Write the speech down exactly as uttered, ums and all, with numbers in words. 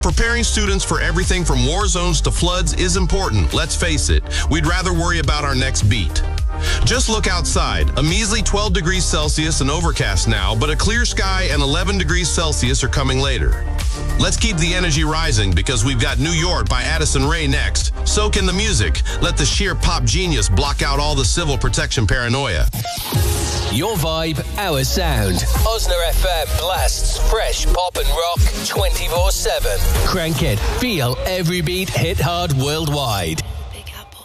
Preparing students for everything from war zones to floods is important, let's face it. We'd rather worry about our next beat. Just look outside. A measly twelve degrees Celsius and overcast now, but a clear sky and eleven degrees Celsius are coming later. Let's keep the energy rising because we've got New York by Addison Rae next. Soak in the music. Let the sheer pop genius block out all the civil protection paranoia. Your vibe, our sound. Osner F M blasts fresh pop and rock twenty-four seven. Crank it. Feel every beat hit hard worldwide.